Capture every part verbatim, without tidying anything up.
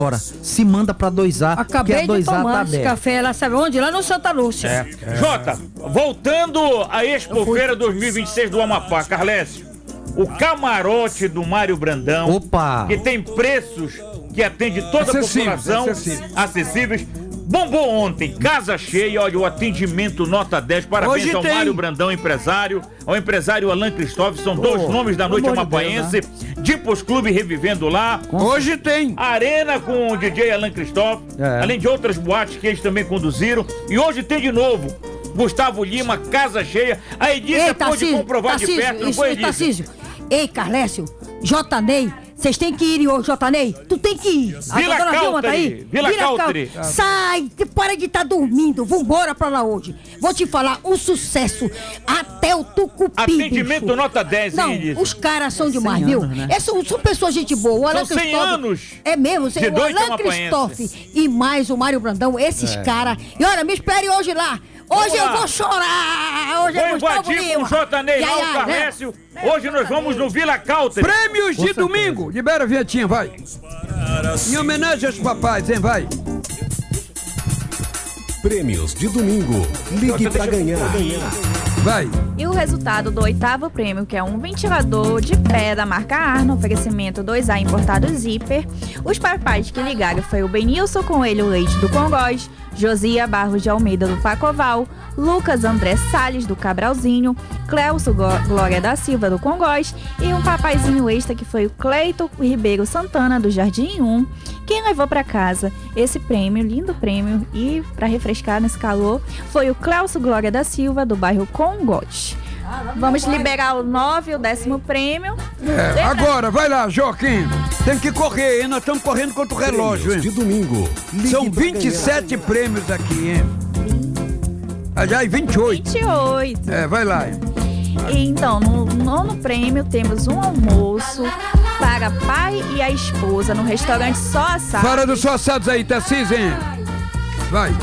Agora, se manda pra dois A, Acabei que a de dois A tomar tá esse aberto. café, lá sabe onde? Lá no Santa Lúcia. É. É. Jota, voltando à Expofeira dois mil e vinte e seis do Amapá, Carlécio, o camarote do Mário Brandão, Opa! que tem preços que atende toda Acessíveis, a população, acessíveis. acessíveis. Bombou ontem, casa cheia, olha, o atendimento nota dez, parabéns Hoje ao tem. Mário Brandão, empresário, ao empresário Alan Cristóvão, são dois Oh, nomes da noite pelo amor de amapaense, Dipos Clube revivendo lá, Hoje tem. Arena com o D J Alan Cristóvão, É. além de outras boates que eles também conduziram, e hoje tem de novo, Gustavo Lima, casa cheia, a Edícia Ei, pôde Tarcísio, comprovar de Tarcísio, perto, não isso, foi, ei, Edícia? Tarcísio. Ei, Carlécio, J. Ney, vocês têm que ir, ô J. Ney, tu tem que ir. Vila a dona Vilma tá Country, aí? Vila Country. Country. Sai, para de estar dormindo, vambora pra lá hoje. Vou te falar, um sucesso até o Tucupi, Atendimento bicho. nota dez, Não, hein, Edícia? os caras são demais, cem viu? anos, né? É, são, são pessoas gente boa. O Alan São cem Cristóvão- anos É mesmo, de o dois Alan amapaenses. Cristóvão e mais o Mário Brandão, esses É. caras. E olha, me espere hoje lá. Hoje Vamos eu lá. vou chorar. Hoje é Vou Gustavo invadir com Lima. o J. Ney lá, Ya, o ya, Carlécio. Hoje nós vamos no Vila Country. Prêmios de certeza. domingo. Libera a vinhetinha, vai. Em homenagem aos papais, hein, vai. Prêmios de domingo. Ligue pra ganhar. Vai. E o resultado do oitavo prêmio, que é um ventilador de pé da marca Arno, oferecimento dois A importado Zipper. Os papais que ligaram foi o Benilson Coelho Leite do Congós, Josia Barros de Almeida do Pacoval, Lucas André Salles do Cabralzinho, Cleuso Glória da Silva do Congós e um papaizinho extra que foi o Cleito Ribeiro Santana do Jardim um. Quem levou para casa esse prêmio, lindo prêmio, e para refrescar nesse calor, foi o Cleuso Glória da Silva do bairro Congós. Vamos liberar o nove, o décimo prêmio. É, agora, vai lá, Joaquim. Tem que correr, hein? Nós estamos correndo contra o relógio, Prêmios de hein? domingo. Ligue São pra vinte e sete prêmios aqui, hein? Aliás, vinte e oito. vinte e oito. É, vai lá, hein? E então, no nono prêmio, temos um almoço para pai e a esposa no restaurante Só Assado. Fora dos só assados aí, Tarcísio, hein? Vai.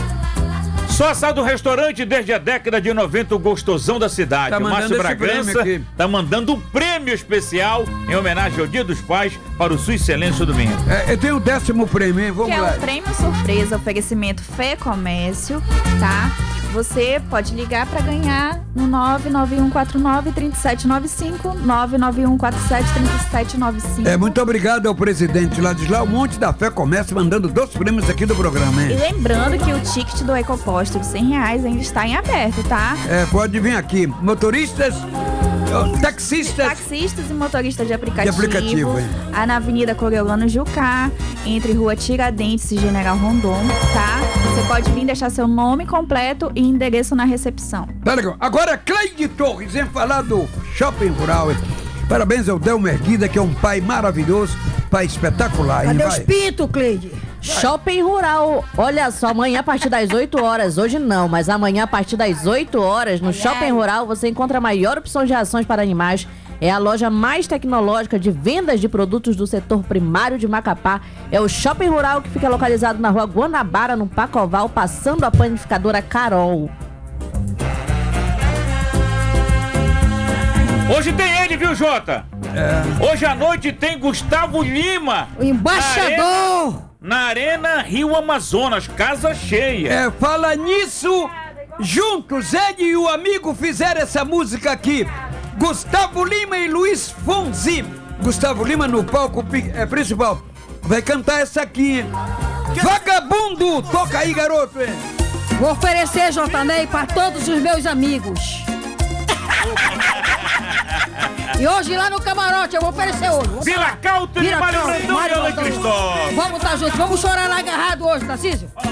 Só assado restaurante desde a década de noventa, o gostosão da cidade. Tá o mandando Márcio esse prêmio Bragança aqui. tá mandando um prêmio especial em homenagem ao Dia dos Pais para o Sua Excelência Domingo. É, eu tenho o décimo prêmio, hein? Vamos Que é lá. um prêmio surpresa, oferecimento Fé Comércio, tá? Você pode ligar para ganhar no nove nove um quatro nove, três sete nove cinco, nove nove um quatro sete, três sete nove cinco. É, muito obrigado ao presidente Ladislau Monte da Fé Comércio, mandando dois prêmios aqui do programa, E hein? lembrando que o ticket do Ecoposto de cem reais ainda está em aberto, tá? É, pode vir aqui. Motoristas, ó, taxistas. Taxistas e motoristas de aplicativo, De aplicativo, hein? a na Avenida Coriolano Jucá, entre Rua Tiradentes e General Rondon, tá? Você pode vir deixar seu nome completo e endereço na recepção. Tá legal. Agora, Cleide Torres, em falar do Shopping Rural. hein? Parabéns ao Delmo Erguida, que é um pai maravilhoso, pai espetacular. hein? Cadê os Vai. pintos, Cleide? Shopping Rural, olha só, amanhã a partir das oito horas, hoje não, mas amanhã a partir das oito horas, no Shopping Rural você encontra a maior opção de rações para animais. É a loja mais tecnológica de vendas de produtos do setor primário de Macapá. É o Shopping Rural, que fica localizado na rua Guanabara, no Pacoval, passando a panificadora Carol. Hoje tem ele, viu, Jota? É. Hoje à noite tem Gustavo Lima. O embaixador. Na Arena Rio Amazonas, casa cheia. É, fala nisso, juntos ele e o amigo fizeram essa música aqui. Gustavo Lima e Luiz Fonzi. Gustavo Lima no palco pi- é, principal. Vai cantar essa aqui, hein? Vagabundo! Toca aí, garoto, hein? Vou oferecer, J. Ney, para todos os meus amigos. E hoje lá no camarote, eu vou oferecer hoje. Vou Vila falar. Country, Vila Mário Country, Brandão e Mário Alan Brandão. Cristóvão. Vamos estar juntos, vamos chorar lá agarrado hoje, Tarcísio.